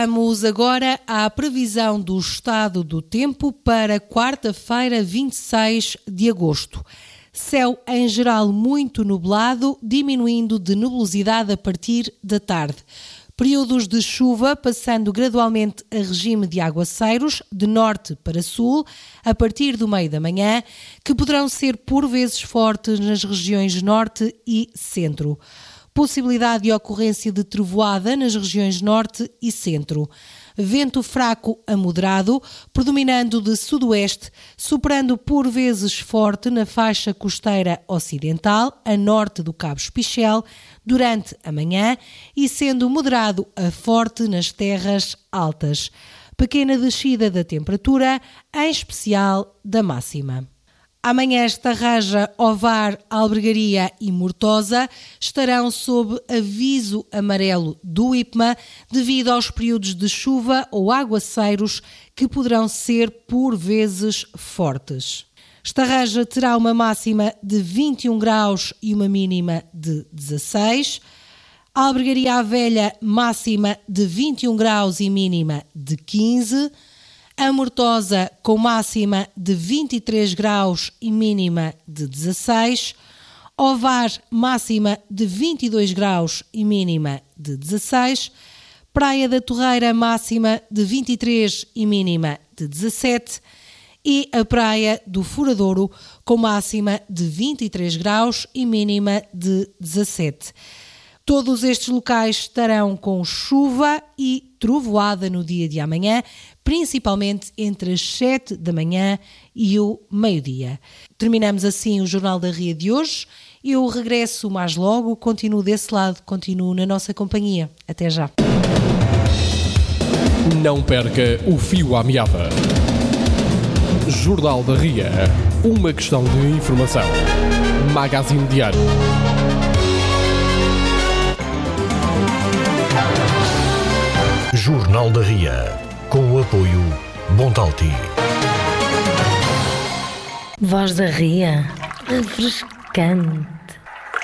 Vamos agora à previsão do estado do tempo para quarta-feira, 26 de agosto. Céu em geral muito nublado, diminuindo de nebulosidade a partir da tarde. Períodos de chuva passando gradualmente a regime de aguaceiros, de norte para sul, a partir do meio da manhã, que poderão ser por vezes fortes nas regiões norte e centro. Possibilidade de ocorrência de trovoada nas regiões norte e centro. Vento fraco a moderado, predominando de sudoeste, superando por vezes forte na faixa costeira ocidental, a norte do Cabo Espichel, durante a manhã e sendo moderado a forte nas terras altas. Pequena descida da temperatura, em especial da máxima. Amanhã Estarraja, Ovar, Albergaria e Mortosa estarão sob aviso amarelo do IPMA devido aos períodos de chuva ou aguaceiros que poderão ser por vezes fortes. Estarraja terá uma máxima de 21 graus e uma mínima de 16. Albergaria à Velha, máxima de 21 graus e mínima de 15. A Mortosa com máxima de 23 graus e mínima de 16. Ovar, máxima de 22 graus e mínima de 16. Praia da Torreira, máxima de 23 e mínima de 17. E a Praia do Furadouro com máxima de 23 graus e mínima de 17. Todos estes locais estarão com chuva e trovoada no dia de amanhã, principalmente entre as 7 da manhã e o meio-dia. Terminamos assim o Jornal da Ria de hoje. Eu regresso mais logo, continuo desse lado, continuo na nossa companhia. Até já. Não perca o fio à meada. Jornal da Ria. Uma questão de informação. Magazine Diário. Jornal da Ria, com o apoio Bontalti. Voz da Ria, refrescante.